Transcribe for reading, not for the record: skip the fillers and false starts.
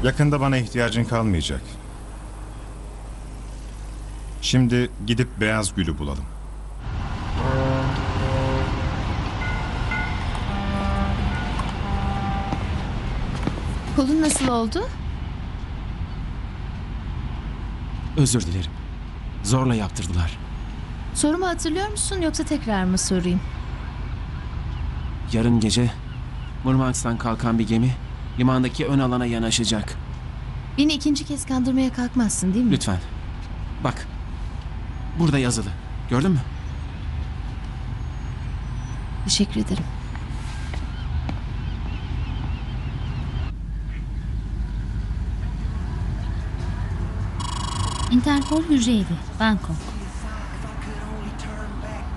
Yakında bana ihtiyacın kalmayacak. Şimdi gidip Beyaz Gül'ü bulalım. Kolun nasıl oldu? Özür dilerim. Zorla yaptırdılar. Sorumu hatırlıyor musun yoksa tekrar mı sorayım? Yarın gece Murmansk'tan kalkan bir gemi limandaki ön alana yanaşacak. Beni ikinci kez kandırmaya kalkmazsın değil mi? Lütfen. Bak. Burada yazılı. Gördün mü? Teşekkür ederim. Interpol hücre evi, Bangkok.